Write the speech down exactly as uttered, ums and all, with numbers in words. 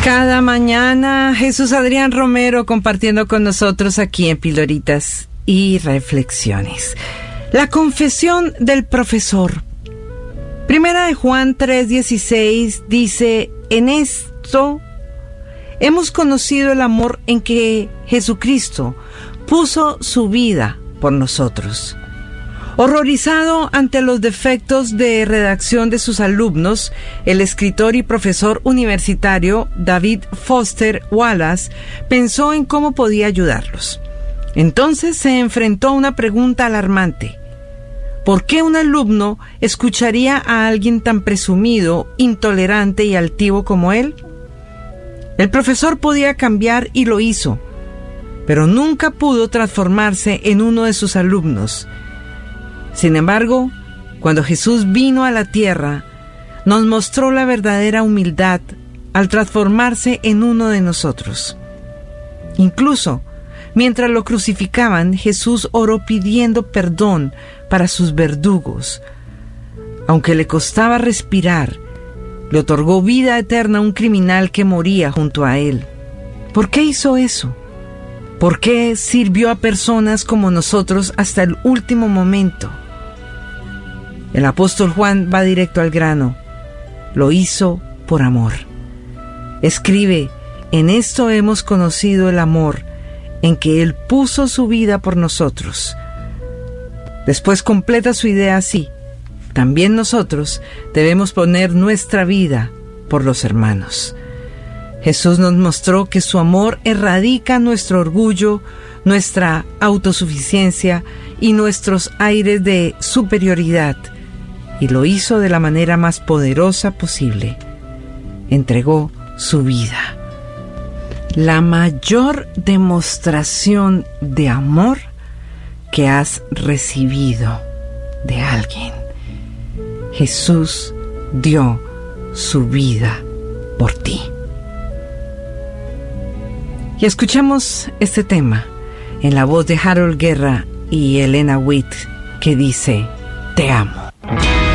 Cada mañana Jesús Adrián Romero compartiendo con nosotros aquí en Pildoritas y Reflexiones. La confesión del profesor. Primera de Juan tres dieciséis dice: en esto hemos conocido el amor en que Jesucristo puso su vida por nosotros. Horrorizado ante los defectos de redacción de sus alumnos, el escritor y profesor universitario David Foster Wallace pensó en cómo podía ayudarlos. Entonces se enfrentó a una pregunta alarmante. ¿Por qué un alumno escucharía a alguien tan presumido, intolerante y altivo como él? El profesor podía cambiar y lo hizo, pero nunca pudo transformarse en uno de sus alumnos. Sin embargo, cuando Jesús vino a la tierra, nos mostró la verdadera humildad al transformarse en uno de nosotros. Incluso, mientras lo crucificaban, Jesús oró pidiendo perdón para sus verdugos. Aunque le costaba respirar, le otorgó vida eterna a un criminal que moría junto a él. ¿Por qué hizo eso? ¿Por qué sirvió a personas como nosotros hasta el último momento? El apóstol Juan va directo al grano. Lo hizo por amor. Escribe: en esto hemos conocido el amor, en que Él puso su vida por nosotros. Después completa su idea así: también nosotros debemos poner nuestra vida por los hermanos. Jesús nos mostró que su amor erradica nuestro orgullo, nuestra autosuficiencia y nuestros aires de superioridad, y lo hizo de la manera más poderosa posible. Entregó su vida. La mayor demostración de amor que has recibido de alguien. Jesús dio su vida por ti. Y escuchemos este tema en la voz de Harold Guerra y Elena Witt, que dice: te amo.